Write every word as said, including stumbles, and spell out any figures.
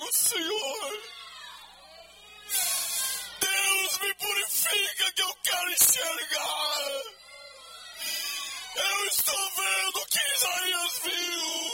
Senhor. Deus, me purifica que eu quero enxergar. Eu estou vendo o que Isaías viu.